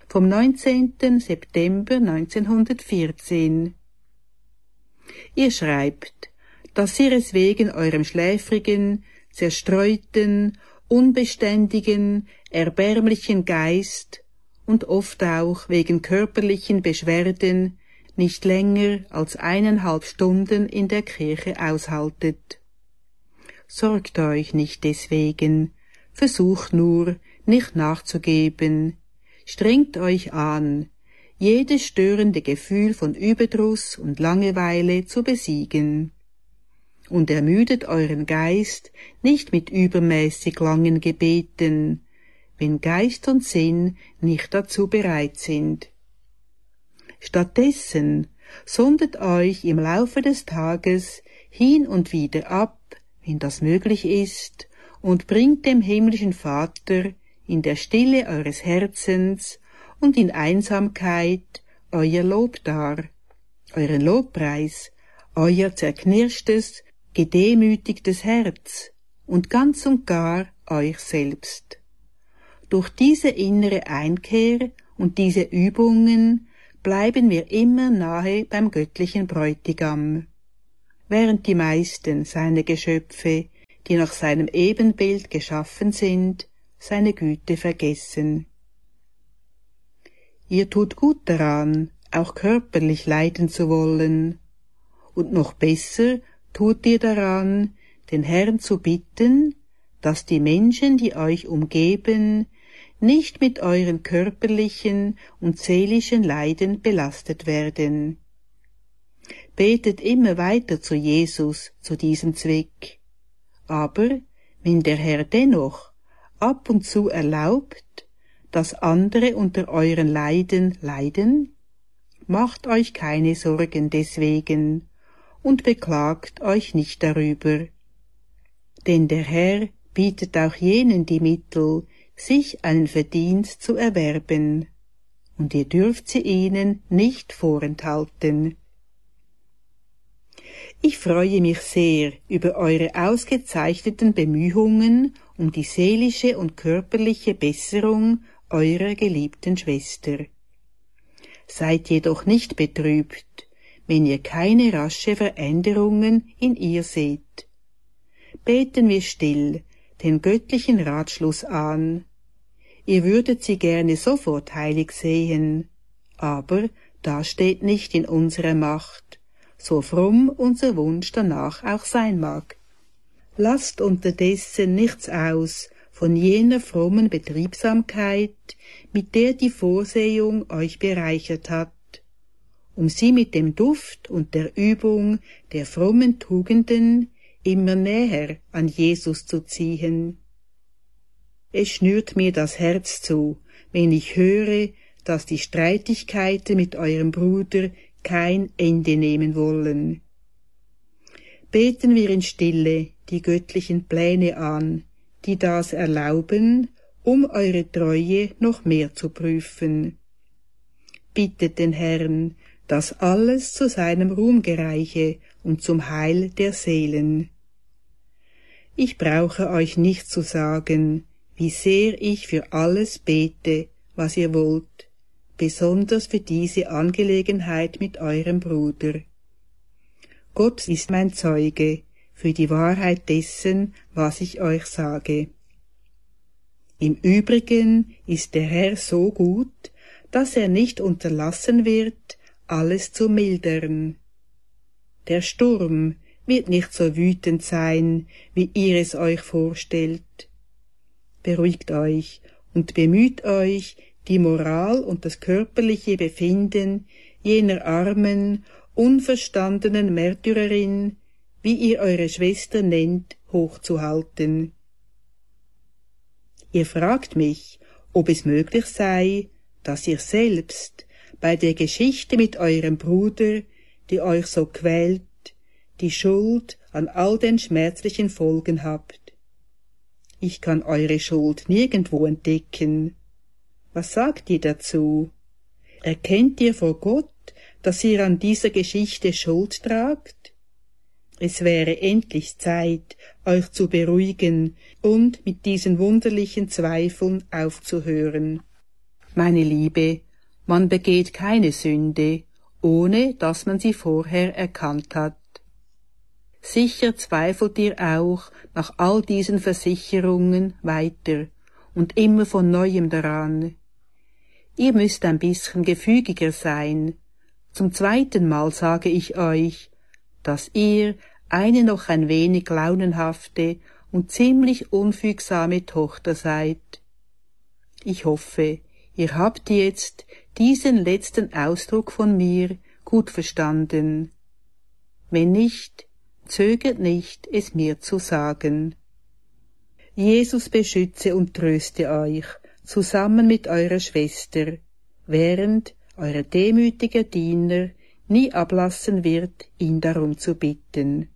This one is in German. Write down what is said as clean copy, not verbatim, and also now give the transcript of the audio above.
vom 19. September 1914. Ihr schreibt, dass ihr es wegen eurem schläfrigen, zerstreuten, unbeständigen, erbärmlichen Geist und oft auch wegen körperlichen Beschwerden nicht länger als 1,5 Stunden in der Kirche aushaltet. Sorgt euch nicht deswegen, versucht nur, nicht nachzugeben, strengt euch an, jedes störende Gefühl von Überdruss und Langeweile zu besiegen. Und ermüdet euren Geist nicht mit übermäßig langen Gebeten, wenn Geist und Sinn nicht dazu bereit sind. Stattdessen sondet euch im Laufe des Tages hin und wieder ab, wenn das möglich ist, und bringt dem himmlischen Vater in der Stille eures Herzens und in Einsamkeit euer Lob dar, euren Lobpreis, euer zerknirschtes, gedemütigtes Herz und ganz und gar euch selbst. Durch diese innere Einkehr und diese Übungen bleiben wir immer nahe beim göttlichen Bräutigam, während die meisten seiner Geschöpfe, die nach seinem Ebenbild geschaffen sind, seine Güte vergessen. Ihr tut gut daran, auch körperlich leiden zu wollen, und noch besser tut ihr daran, den Herrn zu bitten, dass die Menschen, die euch umgeben, nicht mit euren körperlichen und seelischen Leiden belastet werden. Betet immer weiter zu Jesus zu diesem Zweck. Aber wenn der Herr dennoch ab und zu erlaubt, dass andere unter euren Leiden leiden, macht euch keine Sorgen deswegen und beklagt euch nicht darüber. Denn der Herr bietet auch jenen die Mittel, sich einen Verdienst zu erwerben, und ihr dürft sie ihnen nicht vorenthalten. Ich freue mich sehr über eure ausgezeichneten Bemühungen um die seelische und körperliche Besserung eurer geliebten Schwester. Seid jedoch nicht betrübt, wenn ihr keine rasche Veränderungen in ihr seht. Beten wir still den göttlichen Ratschluss an. Ihr würdet sie gerne sofort heilig sehen, aber das steht nicht in unserer Macht, so fromm unser Wunsch danach auch sein mag. Lasst unterdessen nichts aus von jener frommen Betriebsamkeit, mit der die Vorsehung euch bereichert hat, um sie mit dem Duft und der Übung der frommen Tugenden immer näher an Jesus zu ziehen. Es schnürt mir das Herz zu, wenn ich höre, dass die Streitigkeiten mit eurem Bruder kein Ende nehmen wollen. Beten wir in Stille die göttlichen Pläne an, die das erlauben, um eure Treue noch mehr zu prüfen. Bittet den Herrn, dass alles zu seinem Ruhm gereiche und zum Heil der Seelen. Ich brauche euch nicht zu sagen, wie sehr ich für alles bete, was ihr wollt, besonders für diese Angelegenheit mit eurem Bruder. Gott ist mein Zeuge für die Wahrheit dessen, was ich euch sage. Im Übrigen ist der Herr so gut, dass er nicht unterlassen wird, alles zu mildern. Der Sturm wird nicht so wütend sein, wie ihr es euch vorstellt. Beruhigt euch und bemüht euch, die Moral und das körperliche Befinden jener armen, unverstandenen Märtyrerin, wie ihr eure Schwester nennt, hochzuhalten. Ihr fragt mich, ob es möglich sei, dass ihr selbst bei der Geschichte mit eurem Bruder, die euch so quält, die Schuld an all den schmerzlichen Folgen habt. Ich kann eure Schuld nirgendwo entdecken. Was sagt ihr dazu? Erkennt ihr vor Gott, dass ihr an dieser Geschichte Schuld tragt? Es wäre endlich Zeit, euch zu beruhigen und mit diesen wunderlichen Zweifeln aufzuhören. Meine Liebe, man begeht keine Sünde, ohne dass man sie vorher erkannt hat. Sicher zweifelt ihr auch nach all diesen Versicherungen weiter und immer von Neuem daran. Ihr müsst ein bisschen gefügiger sein. Zum zweiten Mal sage ich euch, dass ihr eine noch ein wenig launenhafte und ziemlich unfügsame Tochter seid. Ich hoffe, ihr habt jetzt diesen letzten Ausdruck von mir gut verstanden. Wenn nicht, zögert nicht, es mir zu sagen. Jesus beschütze und tröste euch, zusammen mit eurer Schwester, während euer demütiger Diener nie ablassen wird, ihn darum zu bitten.